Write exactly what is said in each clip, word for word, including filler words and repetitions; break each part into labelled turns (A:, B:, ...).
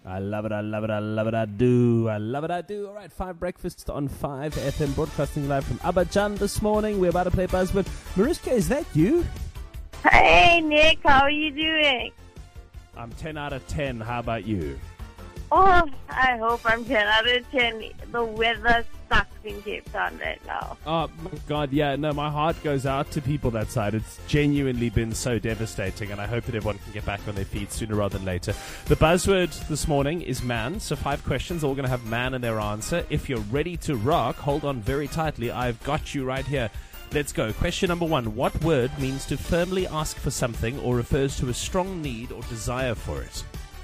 A: I love it, I love it, I love it, I do. I love it, I do. All right, five breakfast on five F M, broadcasting live from Abidjan this morning. We're about to play Buzzword. Mariska, is that you?
B: Hey, Nick, how are you doing?
A: I'm ten out of ten. How about you?
B: Oh, I hope I'm ten out of ten. The weather sucks in Cape Town right now.
A: Oh, my God, yeah. No, my heart goes out to people that side. It's genuinely been so devastating, and I hope that everyone can get back on their feet sooner rather than later. The buzzword this morning is man, so five questions, all going to have man in their answer. If you're ready to rock, hold on very tightly. I've got you right here. Let's go. Question number one. What word means to firmly ask for something or refers to a strong need or desire for it?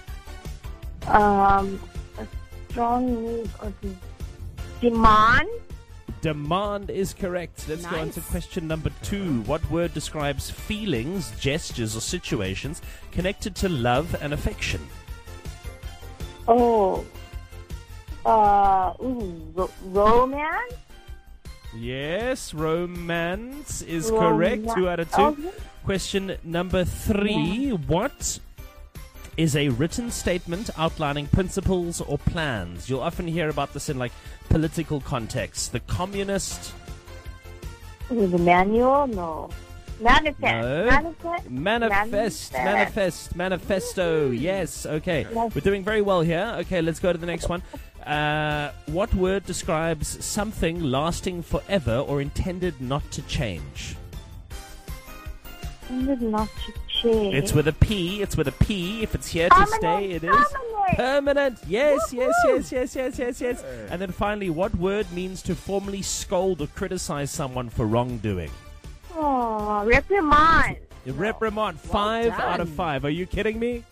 B: Um, a strong need or de- demand?
A: Demand is correct. Let's
C: Nice.
A: go on to question number two. What word describes feelings, gestures, or situations connected to love and affection?
B: Oh, uh, ooh, ro- romance?
A: Yes, romance is
B: Romance.
A: correct. Two out of two.
B: Okay.
A: Question number three. What is a written statement outlining principles or plans? You'll often hear about this in like political contexts. The communist...
B: Is it manual? No. Manifest.
A: No.
B: Manifest?
A: Manifest, manifest, manifesto. Yes, okay. We're doing very well here. Okay, let's go to the next one. Uh, what word describes something lasting forever or intended not to change?
B: Intended not to change.
A: It's with a P. It's with a P. If it's here to
B: Permanent,
A: stay, it is
B: permanent.
A: permanent. Yes, yes,
B: Woohoo.
A: yes, yes, yes, yes, yes. And then finally, what word means to formally scold or criticize someone for wrongdoing?
B: Oh, reprimand.
A: Reprimand. Five out of
C: done.
A: five. Are you kidding me?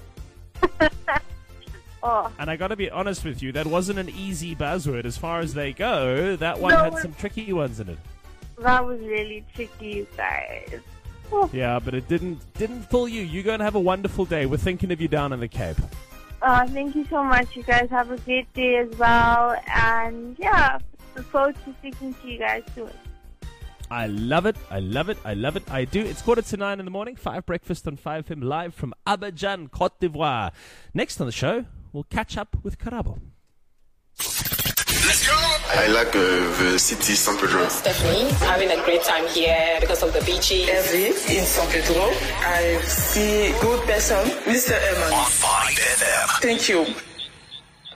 B: Oh,
A: And I got to be honest with you, that wasn't an easy buzzword as far as they go. That one
B: No,
A: had
B: it-
A: some tricky ones in it.
B: that was really tricky, you guys. Oh,
A: Yeah, but it didn't didn't fool you. You're going to have a wonderful day. We're thinking of you down in the Cape.
B: uh, thank you so much. You guys have a great day as well. And yeah, look forward to speaking to you guys soon.
A: I love it. I love it. I love it. I do. It's quarter to nine in the morning. Five breakfast on five F M live from Abidjan, Côte d'Ivoire. Next on the show, we'll catch up with Karabo.
D: Let's go! I like uh, the city San Pedro.
E: Stephanie, having a great time here because of the beaches.
F: Every in San Pedro, I see good person, Mister Eman.
D: On five F M.
F: Thank you.